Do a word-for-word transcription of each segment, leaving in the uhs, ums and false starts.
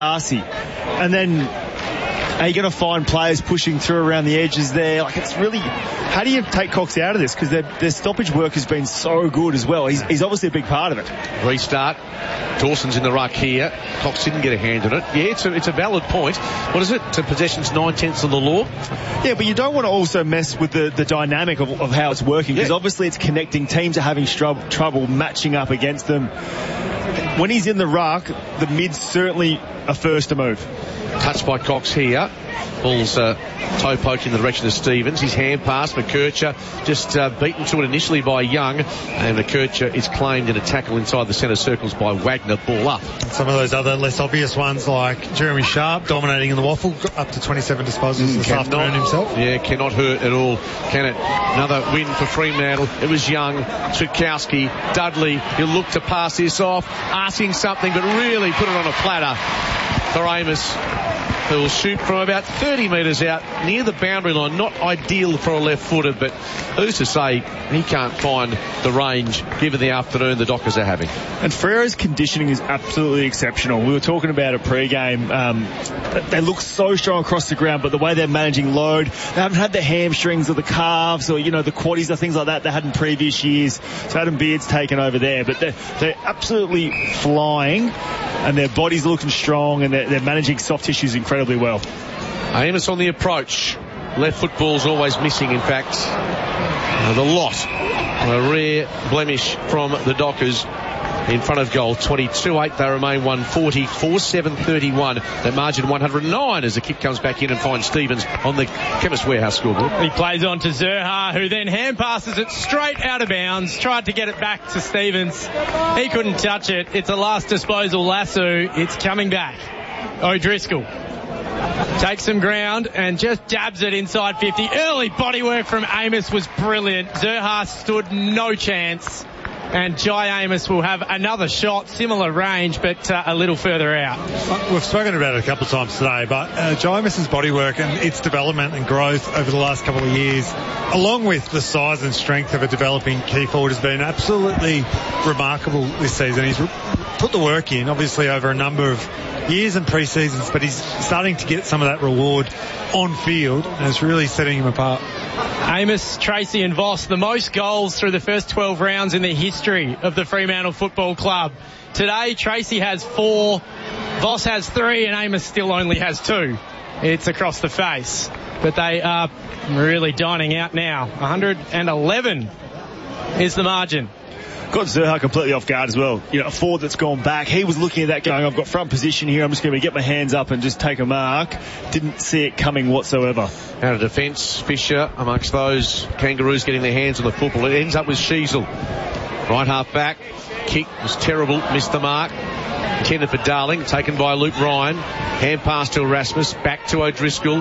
Darcy. And then are you going to find players pushing through around the edges there? Like, it's really, how do you take Cox out of this? Because their, their stoppage work has been so good as well. He's, he's obviously a big part of it. Restart. Dawson's in the ruck here. Cox didn't get a hand in it. Yeah, it's a, it's a valid point. What is it? To possession's nine-tenths of the law? Yeah, but you don't want to also mess with the, the dynamic of, of how it's working, because yeah. obviously it's connecting. Teams are having strub- trouble matching up against them. When he's in the ruck, the mid's certainly a first to move. Touched by Cox here. Ball's uh, toe poked in the direction of Stevens. His hand pass, McKercher just uh, beaten to it initially by Young, and McKercher is claimed in a tackle inside the centre circles by Wagner. Ball up. Some of those other less obvious ones, like Jeremy Sharp dominating in the waffle, got up to twenty-seven disposals mm, this cannot, afternoon himself. Yeah, cannot hurt at all, can it? Another win for Fremantle. It was Young, Switkowski, Dudley. He'll look to pass this off, asking something, but really put it on a platter for Amos, who will shoot from about thirty metres out near the boundary line. Not ideal for a left-footer, but who's to say he can't find the range given the afternoon the Dockers are having. And Frere's conditioning is absolutely exceptional. We were talking about it pre-game. Um, they look so strong across the ground, but the way they're managing load, they haven't had the hamstrings or the calves or, you know, the quaddies or things like that they had in previous years. So Adam Beard's taken over there, but they're, they're absolutely flying, and their bodies are looking strong, and they're, they're managing soft tissues incredibly well. Amos on the approach. Left foot ball's always missing, in fact. Uh, the lot. A rare blemish from the Dockers in front of goal. twenty-two eight, they remain one forty, four seven thirty-one. That margin one hundred nine as the kick comes back in and finds Stevens on the Chemist Warehouse scoreboard. He plays on to Zerha, who then hand passes it straight out of bounds. Tried to get it back to Stevens. He couldn't touch it. It's a last disposal lasso. It's coming back. O'Driscoll takes some ground and just jabs it inside fifty. Early bodywork from Amos was brilliant. Zerha stood no chance. And Jai Amos will have another shot, similar range, but uh, a little further out. We've spoken about it a couple of times today, but uh, Jai Amos's bodywork and its development and growth over the last couple of years, along with the size and strength of a developing key forward, has been absolutely remarkable this season. He's re- put the work in, obviously, over a number of years and pre-seasons, but he's starting to get some of that reward on field, and it's really setting him apart. Amos, Tracy and Voss, the most goals through the first twelve rounds in the history of the Fremantle Football Club. Today, Tracy has four, Voss has three, and Amos still only has two. It's across the face. But they are really dining out now. one hundred eleven is the margin. Got Zerha completely off guard as well. You know, a forward that's gone back. He was looking at that going, I've got front position here. I'm just going to get my hands up and just take a mark. Didn't see it coming whatsoever. Out of defence, Fisher amongst those Kangaroos getting their hands on the football. It ends up with Sheasel. Right half back. Kick was terrible. Missed the mark. Intended for Darling. Taken by Luke Ryan. Hand pass to Erasmus. Back to O'Driscoll.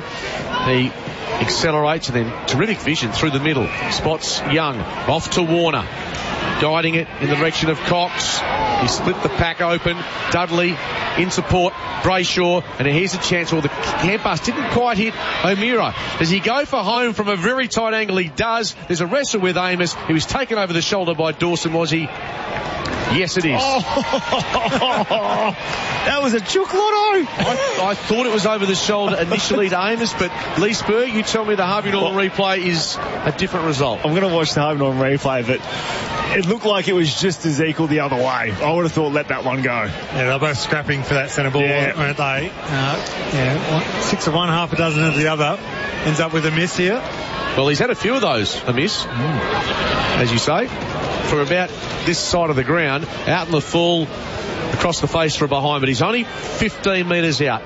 He accelerates and then terrific vision through the middle. Spots Young. Off to Warner. Guiding it in the direction of Cox. He split the pack open. Dudley in support. Brayshaw. And here's a chance. Well, the hand pass didn't quite hit O'Meara. Does he go for home from a very tight angle? He does. There's a wrestle with Amos. He was taken over the shoulder by Dawson, was he? Yes, it is. Oh, that was a chook lotto. I, I thought it was over the shoulder initially to Amos, but Lee Spur, you tell me the Harvey Norman well, replay is a different result. I'm going to watch the Harvey Norman replay, but it looked like it was just as equal the other way. I would have thought let that one go. Yeah, they're both scrapping for that centre ball, yeah. weren't they? Uh, yeah, six of one, half a dozen of the other. Ends up with a miss here. Well, he's had a few of those, a miss, mm. as you say, for about this side of the ground, out in the full, across the face for a behind, but he's only fifteen metres out.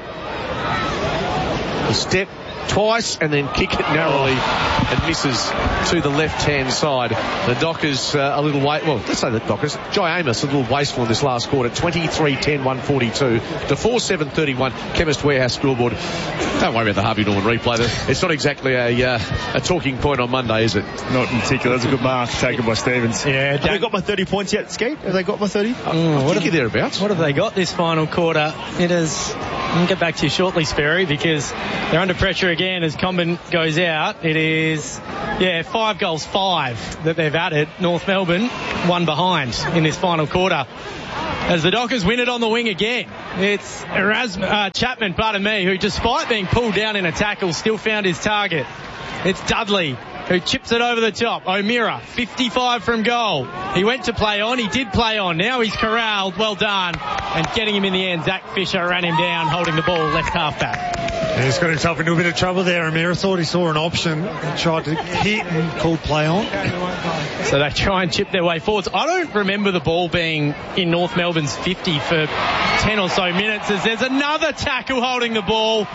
A step twice and then kick it narrowly and misses to the left-hand side. The Dockers uh, a little wait. Well, let's say the Dockers. Jai Amos a little wasteful in this last quarter. twenty-three ten, one forty-two to four seven thirty-one. Chemist Warehouse scoreboard. Don't worry about the Harvey Norman replay. It's not exactly a uh, a talking point on Monday, is it? Not in particular. That's a good mark taken by Stevens. Yeah. Have they got my thirty points yet, Skeet? Have they got my thirty? Mm, I think you're thereabouts. What have they got this final quarter? It is... I'll get back to you shortly, Sperry, because they're under pressure again as Comben goes out. It is, yeah, five goals, five that they've added. North Melbourne, one behind in this final quarter. As the Dockers win it on the wing again. It's Erasmus, uh, Chapman, pardon me, who despite being pulled down in a tackle still found his target. It's Dudley who chips it over the top. O'Meara, fifty-five from goal. He went to play on. He did play on. Now he's corralled. Well done. And getting him in the end, Zach Fisher ran him down, holding the ball left half back. Yeah, he's got himself into a bit of trouble there. O'Meara thought he saw an option. He tried to hit and called play on. So they try and chip their way forwards. I don't remember the ball being in North Melbourne's fifty for ten or so minutes as there's another tackle holding the ball.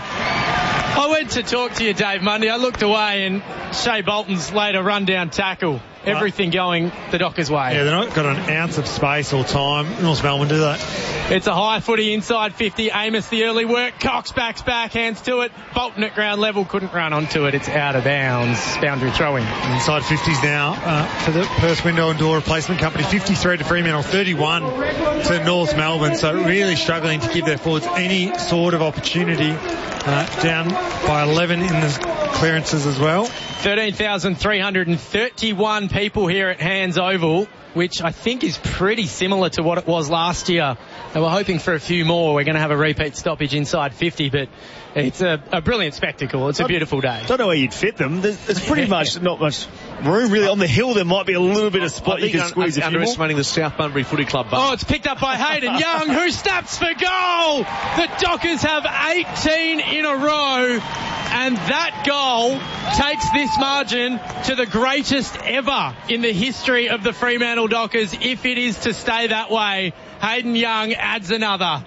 I went to talk to you, Dave Mundy. I looked away and Shea Bolton's laid a run-down tackle. Everything going the Dockers' way. Yeah, they've not got an ounce of space or time. North Melbourne do that. It's a high footy inside fifty. Amos the early work. Cox backs back, hands to it. Bolton at ground level couldn't run onto it. It's out of bounds. Boundary throwing. Inside fifties now uh, for the Perth Window and Door Replacement Company. fifty-three to Fremantle, thirty-one to North Melbourne. So really struggling to give their forwards any sort of opportunity. Uh, down by eleven in the clearances as well. thirteen thousand three hundred thirty-one people here at Hands Oval, which I think is pretty similar to what it was last year. They were hoping for a few more. We're going to have a repeat stoppage inside fifty, but it's a, a brilliant spectacle. It's a beautiful day. Don't know where you'd fit them. There's, there's pretty much not much room really. On the hill there might be a little bit of spot you can squeeze a few more. Underestimating the South Bunbury Footy Club. Oh, it's picked up by Hayden Young, who snaps for goal. The Dockers have eighteen in a row, and that goal takes this margin to the greatest ever in the history of the Fremantle Dockers, if it is to stay that way. Hayden Young adds another.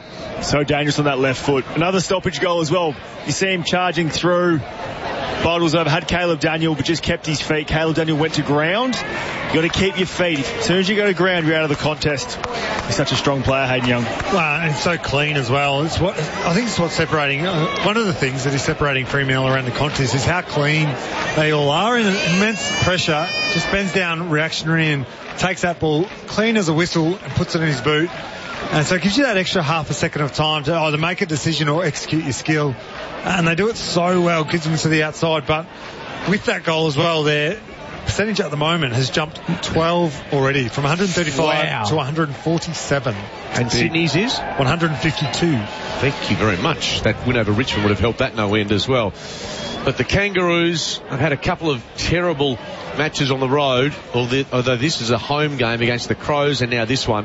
So dangerous on that left foot. Another stoppage goal as well. You see him charging through. Bottles over, had Caleb Daniel, but just kept his feet. Caleb Daniel went to ground. You got to keep your feet. As soon as you go to ground, you're out of the contest. He's such a strong player, Hayden Young. Well, and so clean as well. It's what I think it's what's separating. Uh, one of the things that is separating Fremantle around the contest is how clean they all are. In immense pressure, just bends down reactionary and takes that ball clean as a whistle and puts it in his boot. And so it gives you that extra half a second of time to either make a decision or execute your skill. And they do it so well, gives them to the outside. But with that goal as well, their percentage at the moment has jumped twelve already, from one thirty-five wow. to one forty-seven. And Sydney's is? one fifty-two. Thank you very much. That win over Richmond would have helped that no end as well. But the Kangaroos have had a couple of terrible matches on the road, although this is a home game against the Crows, and now this one.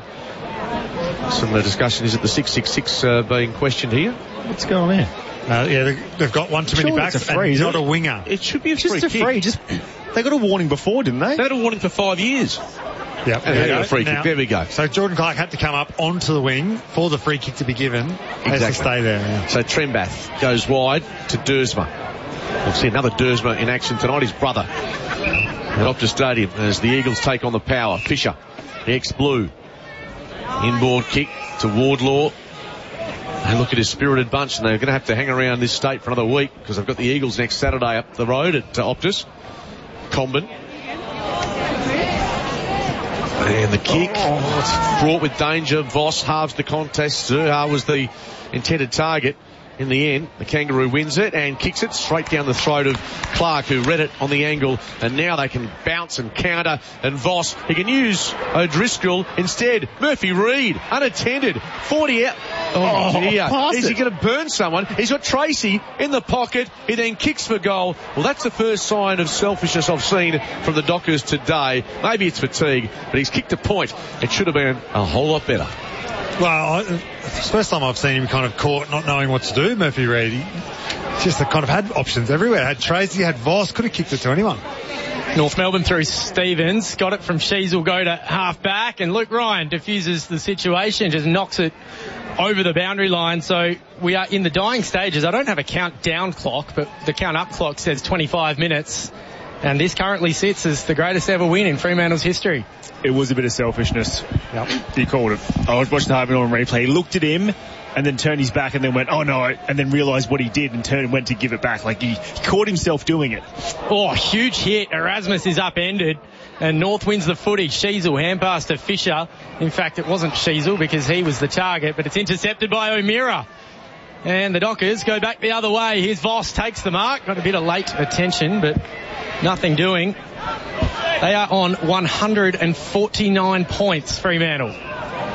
Some of the discussion is at the six six six uh, being questioned here. What's going on there? Uh, yeah, they, they've got one too many Surely backs it's a free, and not it? a winger. It should be a Just free a kick. free. Just they got a warning before, didn't they? They had a warning for five years. Yep, And they got a free now, kick. There we go. So Jordan Clark had to come up onto the wing for the free kick to be given. Exactly. Has to stay there. Yeah. So Trembath goes wide to Dersma. We'll see another Dersma in action tonight. His brother at Optus Stadium as the Eagles take on the power. Fisher, the ex-Blue. Inboard kick to Wardlaw. They look at his spirited bunch, and they're going to have to hang around this state for another week because they've got the Eagles next Saturday up the road at uh, Optus. Comben. And the kick. Oh, it's fraught with danger. Voss halves the contest. Zerha was the intended target. In the end, the Kangaroo wins it and kicks it straight down the throat of Clark, who read it on the angle, and now they can bounce and counter, and Voss, he can use O'Driscoll instead. Murphy Reid, unattended, forty out. Oh, Oh, dear. pass Is he it. going to burn someone? He's got Tracy in the pocket. He then kicks for goal. Well, that's the first sign of selfishness I've seen from the Dockers today. Maybe it's fatigue, but he's kicked a point. It should have been a whole lot better. Well, I, it's the first time I've seen him kind of caught not knowing what to do, Murphy Reid. He just kind of had options everywhere. Had Tracy, had Voss, could have kicked it to anyone. North Melbourne through Stevens, got it from Sheasel, go to half back, and Luke Ryan diffuses the situation, just knocks it over the boundary line. So we are in the dying stages. I don't have a countdown clock, but the count up clock says twenty-five minutes, and this currently sits as the greatest ever win in Fremantle's history. It was a bit of selfishness. Yep. He called it. I was watching the Harvey Norman replay. He looked at him and then turned his back and then went, oh no, and then realised what he did and turned and went to give it back. Like he, he caught himself doing it. Oh, huge hit. Erasmus is upended and North wins the footy. Sheasel hand pass to Fisher. In fact, it wasn't Sheasel because he was the target, but it's intercepted by O'Meara. And the Dockers go back the other way. Here's Voss, takes the mark. Got a bit of late attention, but nothing doing. They are on one hundred forty-nine points, Fremantle.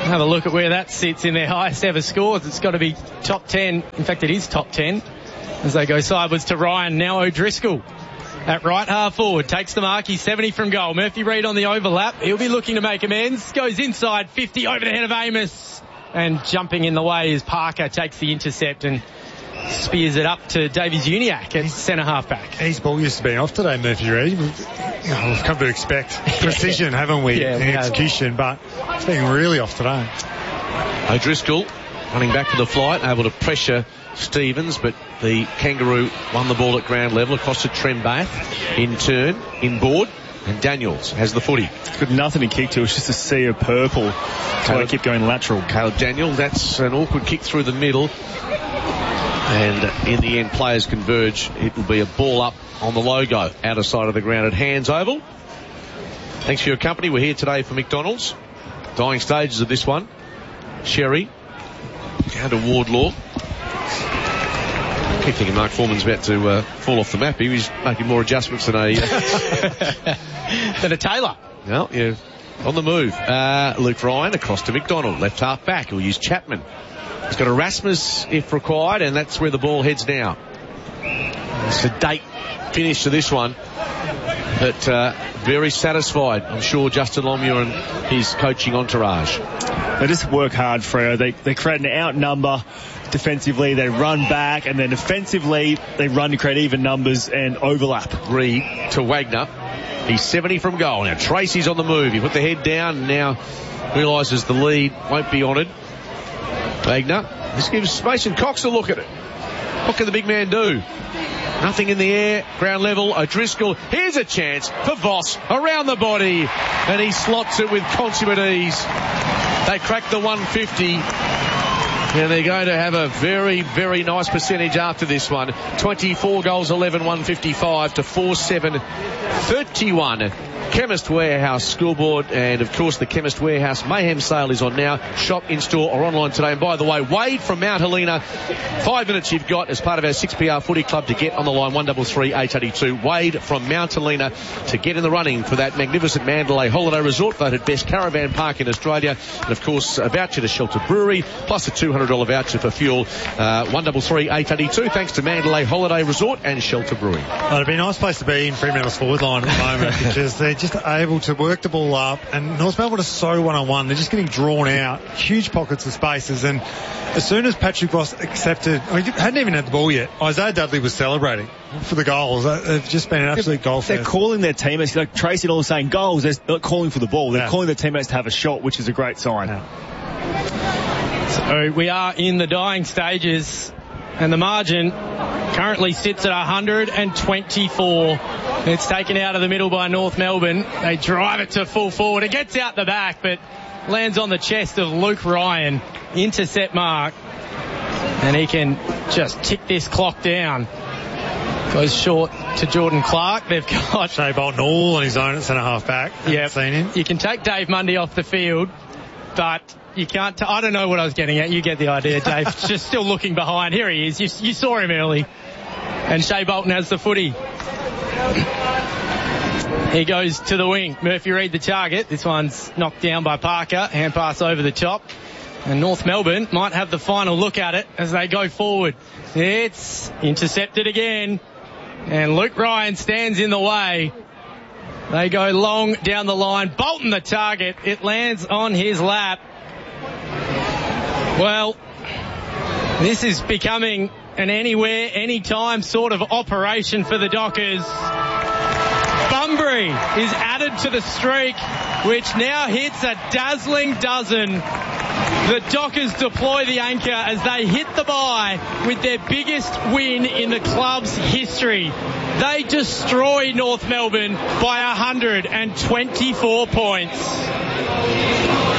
Have a look at where that sits in their highest ever scores. It's got to be top ten. In fact, it is top ten as they go sideways to Ryan. Now O'Driscoll at right half forward. Takes the mark. He's seventy from goal. Murphy Reid on the overlap. He'll be looking to make amends. Goes inside fifty over the head of Amos. And jumping in the way is Parker. Takes the intercept and spears it up to Davies Uniacke at centre half back. His ball used to be off today, Murphy Reid. We've, you know, we've come to expect precision, haven't we, yeah, in we execution, but it's been really off today. O'Driscoll running back to the flight, able to pressure Stevens, but the Kangaroo won the ball at ground level across to Trembath. In turn, inboard, and Daniels has the footy. It's got nothing to kick to. It's just a sea of purple. So they keep going lateral. Caleb Daniels, that's an awkward kick through the middle. And in the end, players converge. It will be a ball up on the logo, outer side of the ground at Hands Oval. Thanks for your company. We're here today for McDonald's. Dying stages of this one. Sherry, down to Wardlaw. I keep thinking Mark Foreman's about to uh, fall off the map. He was making more adjustments than a... Uh, than a Taylor. Well, yeah, on the move. Uh, Luke Ryan across to McDonald. Left half back. He'll use Chapman. He's got Erasmus if required, and that's where the ball heads now. It's a date finish to this one, but uh, very satisfied, I'm sure, Justin Longmuir and his coaching entourage. They just work hard, Freo. They, they create an outnumber defensively, they run back, and then offensively, they run to create even numbers and overlap. Reid to Wagner. He's seventy from goal. Now Tracy's on the move. He put the head down and now realises the lead won't be honoured. Wagner. This gives Mason Cox a look at it. What can the big man do? Nothing in the air. Ground level. O'Driscoll. Here's a chance for Voss. Around the body. And he slots it with consummate ease. They crack the one fifty. And they're going to have a very, very nice percentage after this one. twenty-four goals, eleven, one fifty-five to four seven, thirty-one. Chemist Warehouse Scoreboard, and of course the Chemist Warehouse Mayhem sale is on now. Shop, in-store or online today. And by the way, Wade from Mount Helena, five minutes you've got as part of our six P R footy club to get on the line. one three three, eight eight two. Wade from Mount Helena to get in the running for that magnificent Mandalay Holiday Resort, voted best caravan park in Australia. And of course a voucher to Shelter Brewery plus a two hundred dollars voucher for fuel. uh, one three three, eight eight two, thanks to Mandalay Holiday Resort and Shelter Brewing. Well, it'd be a nice place to be in Fremantle's forward line at the moment because they're just able to work the ball up, and North Melbourne are so one-on-one. They're just getting drawn out, huge pockets of spaces, and as soon as Patrick Voss accepted, I mean, he hadn't even had the ball yet, Isaiah Dudley was celebrating for the goals. They've just been an absolute goal They're fest. calling their teammates, like Tracy and all saying goals, they're not calling for the ball. They're Yeah. calling their teammates to have a shot, which is a great sign. Yeah. So we are in the dying stages, and the margin currently sits at one hundred twenty-four. It's taken out of the middle by North Melbourne. They drive it to full forward. It gets out the back, but lands on the chest of Luke Ryan. Intercept mark. And he can just tick this clock down. Goes short to Jordan Clark. They've got... Shea Bolton all on his own at centre half back. Yeah, seen him. You can take Dave Mundy off the field, but you can't... T- I don't know what I was getting at. You get the idea, Dave. Just still looking behind. Here he is. You, you saw him early. And Shea Bolton has the footy. He goes to the wing. Murphy Reid the target. This one's knocked down by Parker. Hand pass over the top. And North Melbourne might have the final look at it as they go forward. It's intercepted again. And Luke Ryan stands in the way. They go long down the line. Bolton the target. It lands on his lap. Well, this is becoming an anywhere, anytime sort of operation for the Dockers. Bunbury is added to the streak, which now hits a dazzling dozen. The Dockers deploy the anchor as they hit the bye with their biggest win in the club's history. They destroy North Melbourne by one hundred twenty-four points.